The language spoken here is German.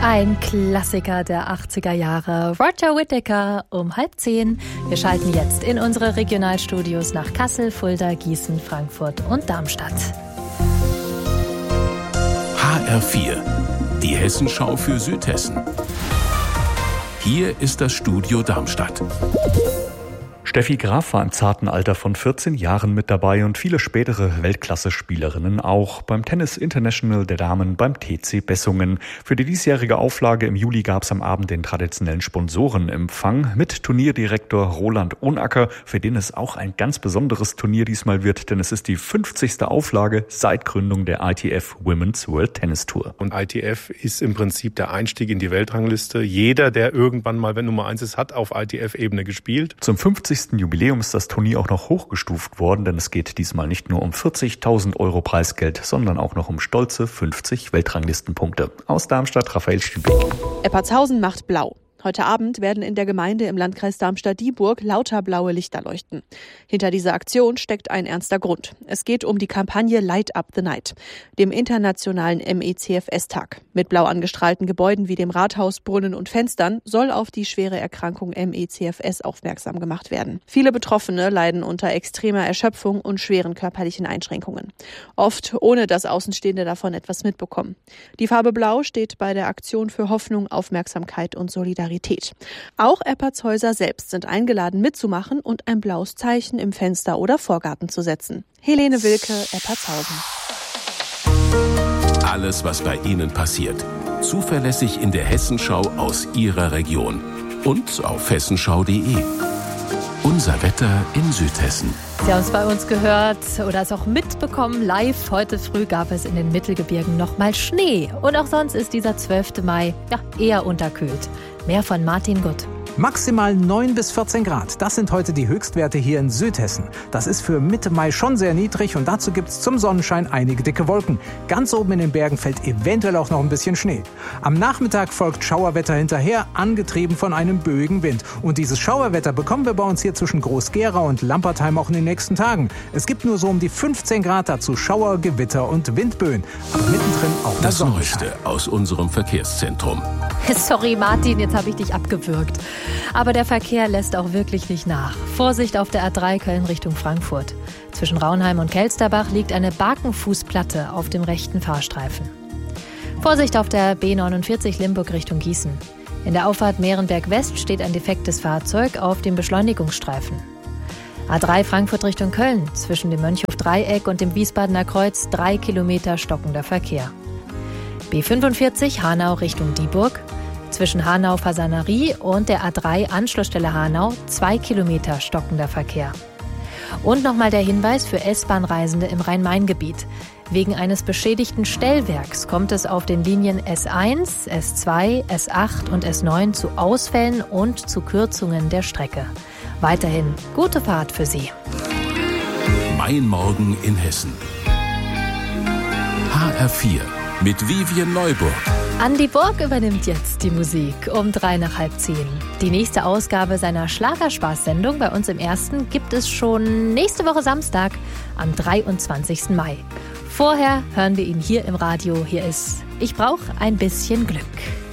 Ein Klassiker der 80er Jahre, Roger Whittaker um 9:30. Wir schalten jetzt in unsere Regionalstudios nach Kassel, Fulda, Gießen, Frankfurt und Darmstadt. HR4, die Hessenschau für Südhessen. Hier ist das Studio Darmstadt. Steffi Graf war im zarten Alter von 14 Jahren mit dabei und viele spätere Weltklasse-Spielerinnen auch. Beim Tennis International der Damen, beim TC Bessungen. Für die diesjährige Auflage im Juli gab es am Abend den traditionellen Sponsorenempfang mit Turnierdirektor Roland Ohnacker, für den es auch ein ganz besonderes Turnier diesmal wird, denn es ist die 50. Auflage seit Gründung der ITF Women's World Tennis Tour. Und ITF ist im Prinzip der Einstieg in die Weltrangliste. Jeder, der irgendwann mal, wenn Nummer 1 ist, hat auf ITF-Ebene gespielt. Zum 50. Jubiläum ist das Turnier auch noch hochgestuft worden, denn es geht diesmal nicht nur um 40.000 € Preisgeld, sondern auch noch um stolze 50 Weltranglistenpunkte. Aus Darmstadt, Raphael Stübeck. Eppertshausen macht blau. Heute Abend werden in der Gemeinde im Landkreis Darmstadt-Dieburg lauter blaue Lichter leuchten. Hinter dieser Aktion steckt ein ernster Grund. Es geht um die Kampagne Light Up the Night, dem internationalen MECFS-Tag. Mit blau angestrahlten Gebäuden wie dem Rathaus, Brunnen und Fenstern soll auf die schwere Erkrankung MECFS aufmerksam gemacht werden. Viele Betroffene leiden unter extremer Erschöpfung und schweren körperlichen Einschränkungen. Oft ohne dass Außenstehende davon etwas mitbekommen. Die Farbe Blau steht bei der Aktion für Hoffnung, Aufmerksamkeit und Solidarität. Auch Eppertshäuser selbst sind eingeladen mitzumachen und ein blaues Zeichen im Fenster oder Vorgarten zu setzen. Helene Wilke, Eppertshausen. Alles, was bei Ihnen passiert. Zuverlässig in der Hessenschau aus Ihrer Region. Und auf hessenschau.de. Unser Wetter in Südhessen. Sie haben es bei uns gehört oder es auch mitbekommen. Live heute früh gab es in den Mittelgebirgen nochmal Schnee. Und auch sonst ist dieser 12. Mai eher unterkühlt. Mehr von Martin Gutt. Maximal 9 bis 14 Grad. Das sind heute die Höchstwerte hier in Südhessen. Das ist für Mitte Mai schon sehr niedrig und dazu gibt's zum Sonnenschein einige dicke Wolken. Ganz oben in den Bergen fällt eventuell auch noch ein bisschen Schnee. Am Nachmittag folgt Schauerwetter hinterher, angetrieben von einem böigen Wind. Und dieses Schauerwetter bekommen wir bei uns hier zwischen Groß-Gerau und Lampertheim auch in den nächsten Tagen. Es gibt nur so um die 15 Grad, dazu Schauer, Gewitter und Windböen. Aber mittendrin auch das Neueste aus unserem Verkehrszentrum. Sorry Martin, jetzt habe ich dich abgewürgt. Aber der Verkehr lässt auch wirklich nicht nach. Vorsicht auf der A3 Köln Richtung Frankfurt. Zwischen Raunheim und Kelsterbach liegt eine Barkenfußplatte auf dem rechten Fahrstreifen. Vorsicht auf der B49 Limburg Richtung Gießen. In der Auffahrt Mehrenberg West steht ein defektes Fahrzeug auf dem Beschleunigungsstreifen. A3 Frankfurt Richtung Köln. Zwischen dem Mönchhof-Dreieck und dem Wiesbadener Kreuz 3 Kilometer stockender Verkehr. B45 Hanau Richtung Dieburg. Zwischen Hanau-Fasanerie und der A3 Anschlussstelle Hanau 2 Kilometer stockender Verkehr. Und nochmal der Hinweis für S-Bahn-Reisende im Rhein-Main-Gebiet. Wegen eines beschädigten Stellwerks kommt es auf den Linien S1, S2, S8 und S9 zu Ausfällen und zu Kürzungen der Strecke. Weiterhin gute Fahrt für Sie. Mein Morgen in Hessen. HR4 mit Vivian Neuburg. Andi Borg übernimmt jetzt die Musik um 9:55. Die nächste Ausgabe seiner Schlagerspaß-Sendung bei uns im Ersten gibt es schon nächste Woche Samstag am 23. Mai. Vorher hören wir ihn hier im Radio. Hier ist Ich brauch ein bisschen Glück.